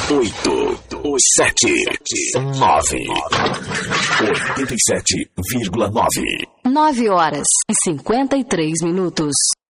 8, 7, 9. 87,9. 9 horas e 53 minutos.